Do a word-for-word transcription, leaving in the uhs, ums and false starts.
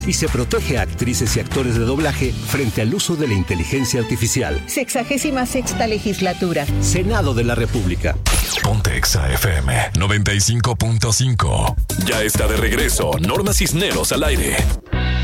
y se protege a actrices y actores de doblaje frente al uso de la inteligencia artificial. Sexagésima sexta legislatura. Senado de la República. Ponte Exa F M noventa y cinco punto cinco. Ya está de regreso Norma Cisneros al aire.